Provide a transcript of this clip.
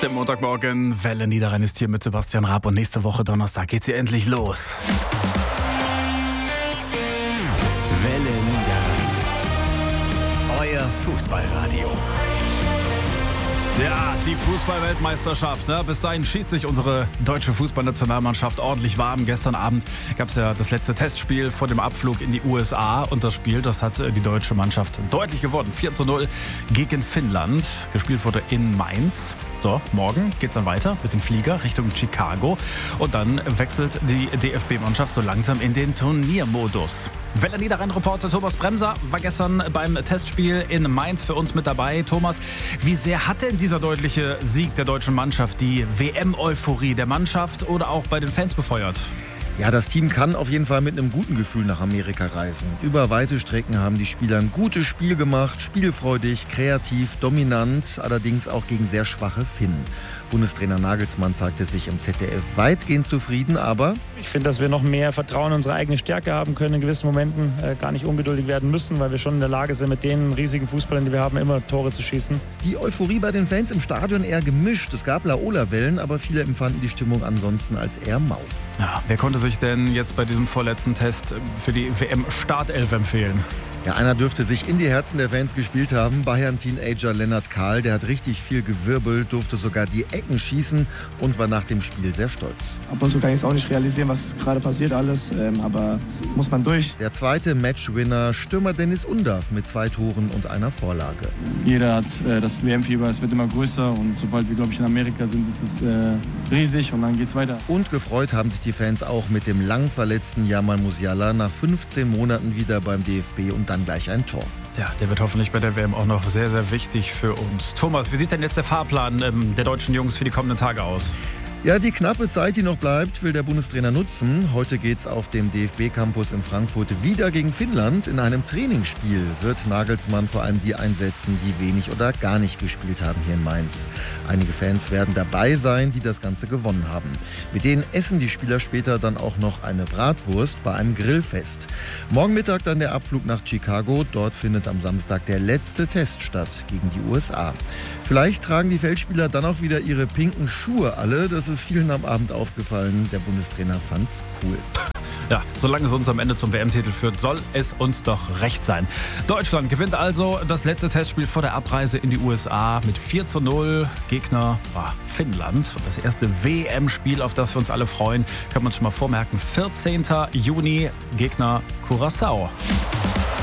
Der Montagmorgen, Welle Niederrhein ist hier mit Sebastian Raab und nächste Woche Donnerstag geht sie endlich los. Welle Niederrhein. Euer Fußballradio. Ja, die Fußball-Weltmeisterschaft. Ne? Bis dahin schießt sich unsere deutsche Fußballnationalmannschaft ordentlich warm. Gestern Abend gab es ja das letzte Testspiel vor dem Abflug in die USA. Und das Spiel, das hat die deutsche Mannschaft deutlich gewonnen. 4:0 gegen Finnland. Gespielt wurde in Mainz. So, morgen geht's dann weiter mit dem Flieger Richtung Chicago. Und dann wechselt die DFB-Mannschaft so langsam in den Turniermodus. Welle Niederrhein-Reporter Thomas Bremser war gestern beim Testspiel in Mainz für uns mit dabei. Thomas, wie sehr hat denn dieser deutliche Sieg der deutschen Mannschaft die WM-Euphorie der Mannschaft oder auch bei den Fans befeuert? Ja, das Team kann auf jeden Fall mit einem guten Gefühl nach Amerika reisen. Über weite Strecken haben die Spieler ein gutes Spiel gemacht, spielfreudig, kreativ, dominant, allerdings auch gegen sehr schwache Finnen. Bundestrainer Nagelsmann zeigte sich im ZDF weitgehend zufrieden, aber ich finde, dass wir noch mehr Vertrauen in unsere eigene Stärke haben können, in gewissen Momenten gar nicht ungeduldig werden müssen, weil wir schon in der Lage sind, mit den riesigen Fußballern, die wir haben, immer Tore zu schießen. Die Euphorie bei den Fans im Stadion eher gemischt. Es gab Laola-Wellen, aber viele empfanden die Stimmung ansonsten als eher mau. Ja, wer konnte sich denn jetzt bei diesem vorletzten Test für die WM-Startelf empfehlen? Ja, einer dürfte sich in die Herzen der Fans gespielt haben. Bayern-Teenager Lennart Kahl, der hat richtig viel gewirbelt, durfte sogar die Ecken schießen und war nach dem Spiel sehr stolz. Ab und zu kann ich es auch nicht realisieren, was gerade passiert alles, aber muss man durch. Der zweite Matchwinner, Stürmer Dennis Undav mit 2 Toren und einer Vorlage. Jeder hat das WM-Fieber, es wird immer größer und sobald wir, glaube ich, in Amerika sind, ist es riesig und dann geht's weiter. Und gefreut haben sich die Fans auch mit dem lang verletzten Jamal Musiala nach 15 Monaten wieder beim DFB und dann gleich ein Tor. Ja, der wird hoffentlich bei der WM auch noch sehr, sehr wichtig für uns. Thomas, wie sieht denn jetzt der Fahrplan der deutschen Jungs für die kommenden Tage aus? Ja, die knappe Zeit, die noch bleibt, will der Bundestrainer nutzen. Heute geht's auf dem DFB-Campus in Frankfurt wieder gegen Finnland. In einem Trainingsspiel wird Nagelsmann vor allem die einsetzen, die wenig oder gar nicht gespielt haben hier in Mainz. Einige Fans werden dabei sein, die das Ganze gewonnen haben. Mit denen essen die Spieler später dann auch noch eine Bratwurst bei einem Grillfest. Morgen Mittag dann der Abflug nach Chicago. Dort findet am Samstag der letzte Test statt gegen die USA. Vielleicht tragen die Feldspieler dann auch wieder ihre pinken Schuhe alle. Das ist vielen am Abend aufgefallen. Der Bundestrainer fand's cool. Ja, solange es uns am Ende zum WM-Titel führt, soll es uns doch recht sein. Deutschland gewinnt also das letzte Testspiel vor der Abreise in die USA mit 4:0. Gegner war Finnland. Und das erste WM-Spiel, auf das wir uns alle freuen, können wir uns schon mal vormerken. 14. Juni, Gegner Curaçao.